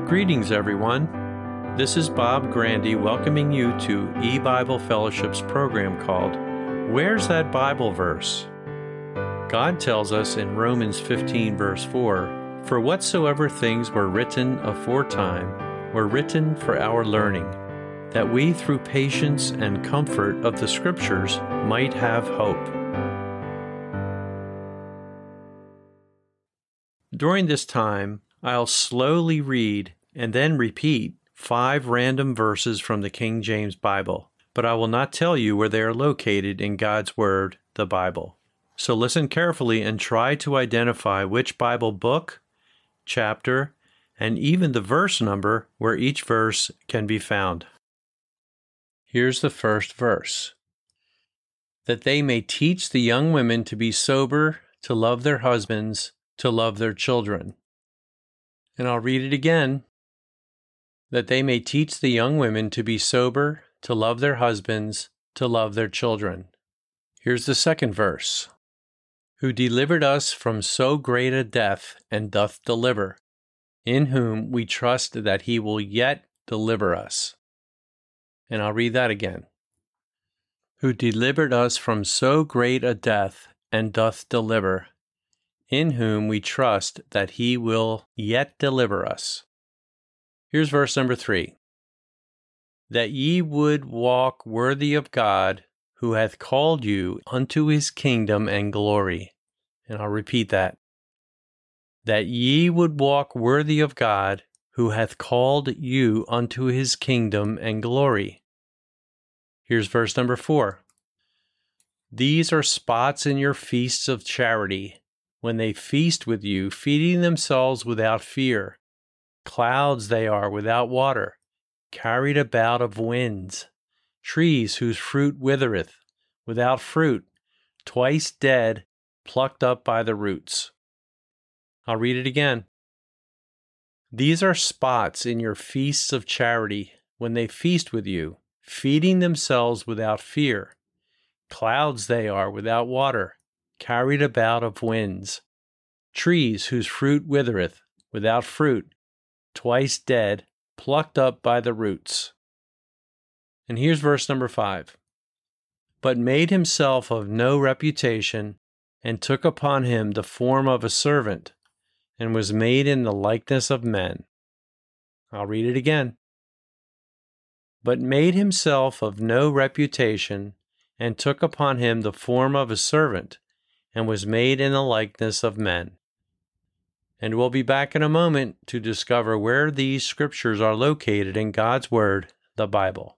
Greetings, everyone. This is Bob Grandy welcoming you to eBible Fellowship's program called Where's That Bible Verse? God tells us in Romans 15, verse 4, "For whatsoever things were written aforetime were written for our learning, that we through patience and comfort of the Scriptures might have hope." During this time, I'll slowly read and then repeat 5 random verses from the King James Bible, but I will not tell you where they are located in God's Word, the Bible. So listen carefully and try to identify which Bible book, chapter, and even the verse number where each verse can be found. Here's the first verse. "That they may teach the young women to be sober, to love their husbands, to love their children." And I'll read it again. "That they may teach the young women to be sober, to love their husbands, to love their children." Here's the second verse. "Who delivered us from so great a death, and doth deliver, in whom we trust that he will yet deliver us." And I'll read that again. "Who delivered us from so great a death, and doth deliver, in whom we trust that he will yet deliver us." Here's verse number 3. "That ye would walk worthy of God, who hath called you unto his kingdom and glory." And I'll repeat that. "That ye would walk worthy of God, who hath called you unto his kingdom and glory." Here's verse number 4. "These are spots in your feasts of charity, when they feast with you, feeding themselves without fear. Clouds they are without water, carried about of winds. Trees whose fruit withereth, without fruit, twice dead, plucked up by the roots." I'll read it again. "These are spots in your feasts of charity, when they feast with you, feeding themselves without fear. Clouds they are without water, carried about of winds. Trees whose fruit withereth, without fruit, twice dead, plucked up by the roots." And here's verse number 5. "But made himself of no reputation, and took upon him the form of a servant, and was made in the likeness of men." I'll read it again. "But made himself of no reputation, and took upon him the form of a servant, and was made in the likeness of men." And we'll be back in a moment to discover where these scriptures are located in God's Word, the Bible.